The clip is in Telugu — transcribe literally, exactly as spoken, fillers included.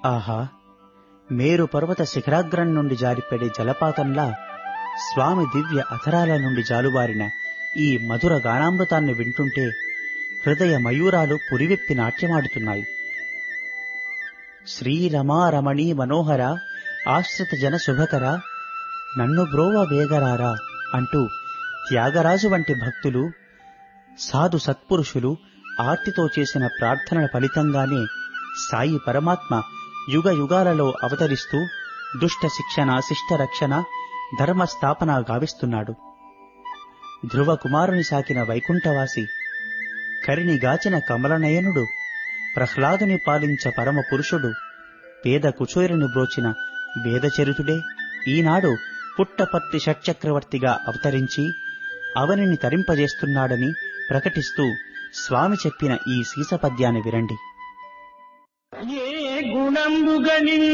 ఆహా, మేరు పర్వత శిఖరాగ్రం నుండి జారిపడే జలపాతంలా స్వామి దివ్య అధరాల నుండి జాలువారిన ఈ మధుర గానామృతాన్ని వింటుంటే హృదయ మయూరాలు పురివెప్పి నాట్యమాడుతున్నాయి. శ్రీరమారమణీ మనోహర ఆశ్రిత జన శుభకర నన్ను బ్రోవ వేగరారా అంటూ త్యాగరాజు వంటి భక్తులు, సాధు సత్పురుషులు ఆర్తితో చేసిన ప్రార్థనల ఫలితంగానే సాయి పరమాత్మ యుగ యుగాలలో అవతరిస్తూ దుష్ట శిక్షణ, శిష్ట రక్షణ, ధర్మ స్థాపన గావిస్తున్నాడు. ధ్రువ కుమారుని సాకిన వైకుంఠవాసి, కరినిగాచిన కమలనయనుడు, ప్రహ్లాదుని పాలించ పరమ పురుషుడు, పేద కుచోరుని బ్రోచిన వేదచరితుడే ఈనాడు పుట్టపర్తి షట్చక్రవర్తిగా అవతరించి అవనిని తరింపజేస్తున్నాడని ప్రకటిస్తూ స్వామి చెప్పిన ఈ సీసపద్యాన్ని వినండి. ఏ గుణంబుగని